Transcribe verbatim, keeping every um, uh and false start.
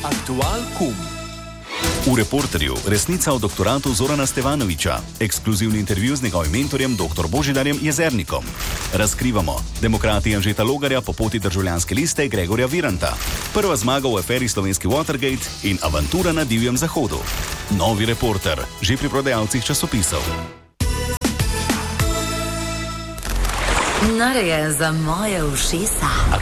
Aktual kum. V Reporterju resnica o doktoratu Zorana Stevanovića, ekskluzivni intervju z njegovim mentorjem dr. Božidarjem Jezernikom. Razkrivamo demokrati Anžeta Logarja po poti državljanske liste Gregorja Viranta, prva zmaga v aferi slovenski Watergate in avantura na divjem zahodu. Novi Reporter, že pri prodajalcih časopisov. Narejen za moje ušesa.